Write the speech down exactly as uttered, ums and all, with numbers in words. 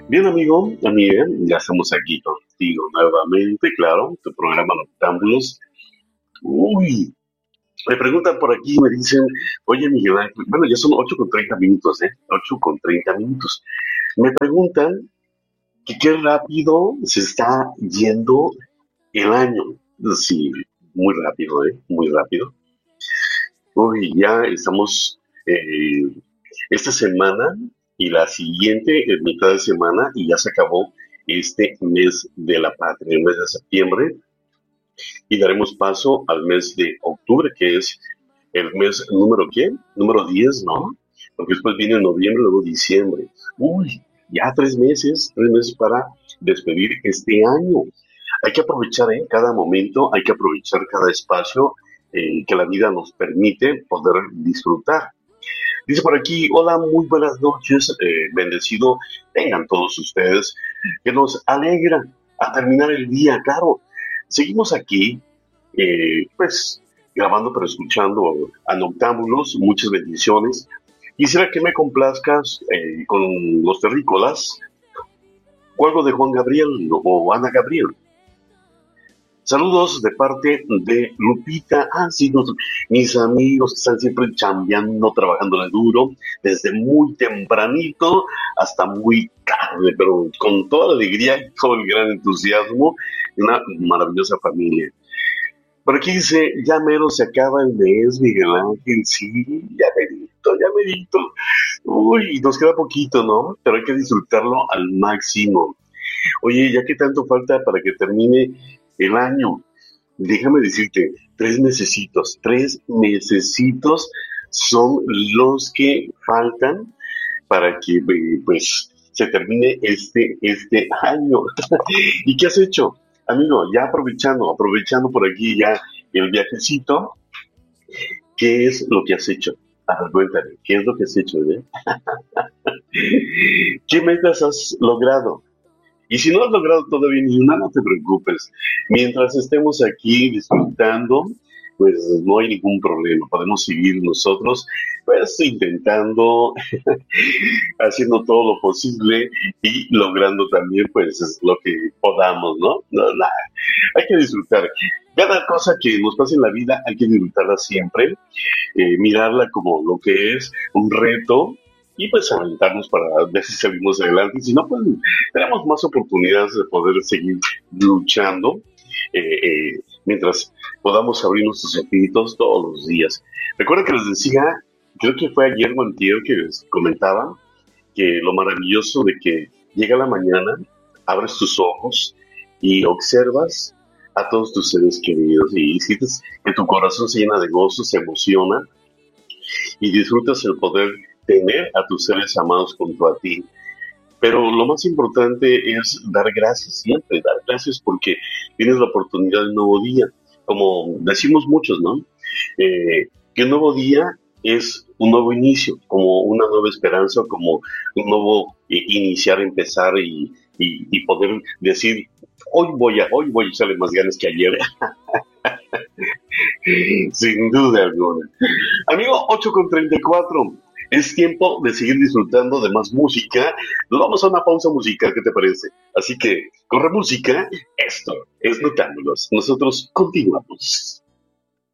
Bien, amigo, amiga, ya estamos aquí contigo nuevamente, claro, tu programa Noctámbulos. Uy, me preguntan por aquí, me dicen, oye, Miguel Ángel, bueno, ya son ocho con treinta minutos, ¿eh? Ocho con treinta minutos. Me preguntan que qué rápido se está yendo el año. Sí, muy rápido, ¿eh? Muy rápido. Uy, ya estamos eh, esta semana y la siguiente, en mitad de semana, y ya se acabó este mes de la patria, el mes de septiembre, y daremos paso al mes de octubre, que es el mes número ¿qué? Número diez, ¿no? Porque después viene noviembre, luego diciembre. Uy, ya tres meses, tres meses para despedir este año. Hay que aprovechar ¿eh? cada momento, hay que aprovechar cada espacio eh, que la vida nos permite poder disfrutar. Dice por aquí, hola, muy buenas noches, eh, bendecido tengan todos ustedes, que nos alegra a terminar el día, claro. Seguimos aquí, eh, pues, grabando pero escuchando a Noctámbulos, muchas bendiciones. Quisiera que me complazcas eh, con los terrícolas, o algo de Juan Gabriel o Ana Gabriel. Saludos de parte de Lupita. Ah, sí, los- mis amigos que están siempre chambeando, trabajándole duro, desde muy tempranito hasta muy tarde, pero con toda la alegría y todo el gran entusiasmo, y una maravillosa familia. Por aquí dice, ya mero se acaba el mes, Miguel Ángel, sí, ya merito, ya merito. Uy, nos queda poquito, ¿no? Pero hay que disfrutarlo al máximo. Oye, ya que tanto falta para que termine el año, déjame decirte, tres mesecitos, tres mesecitos son los que faltan para que eh, pues se termine este, este año. ¿Y qué has hecho? Amigo, ya aprovechando, aprovechando por aquí ya el viajecito, ¿qué es lo que has hecho? A ver, cuéntame, ¿qué es lo que has hecho, eh? ¿Qué metas has logrado? Y si no has logrado todavía ni una, no te preocupes. Mientras estemos aquí disfrutando, pues no hay ningún problema. Podemos seguir nosotros, pues intentando, haciendo todo lo posible y logrando también, pues es lo que podamos, ¿no? No, nada, hay que disfrutar. Cada cosa que nos pasa en la vida hay que disfrutarla siempre, eh, mirarla como lo que es un reto y pues aventarnos para ver si salimos adelante. Y si no, pues tenemos más oportunidades de poder seguir luchando eh, eh, mientras podamos abrir nuestros ojitos todos los días. Recuerda que les decía, creo que fue ayer o antier que les comentaba que lo maravilloso de que llega la mañana, abres tus ojos y observas a todos tus seres queridos y sientes que tu corazón se llena de gozo, se emociona y disfrutas el poder tener a tus seres amados junto a ti. Pero lo más importante es dar gracias siempre, dar gracias porque tienes la oportunidad de un nuevo día. Como decimos muchos, ¿no? Eh, que un nuevo día es un nuevo inicio, como una nueva esperanza, como un nuevo eh, iniciar, empezar y, y, y poder decir, hoy voy a, hoy voy a echarle más ganas que ayer, sin duda alguna. Amigo, ocho con treinta y cuatro. Es tiempo de seguir disfrutando de más música. Nos vamos a una pausa musical, ¿qué te parece? Así que, corre música. Esto es Notándolos. Nosotros continuamos.